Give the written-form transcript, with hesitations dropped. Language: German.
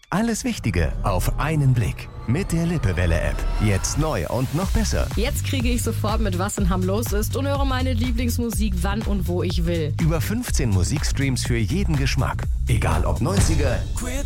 Alles Wichtige auf einen Blick. Mit der Lippewelle-App. Jetzt neu und noch besser. Jetzt kriege ich sofort mit, was in Hamm los ist und höre meine Lieblingsmusik, wann und wo ich will. Über 15 Musikstreams für jeden Geschmack. Egal ob 90er,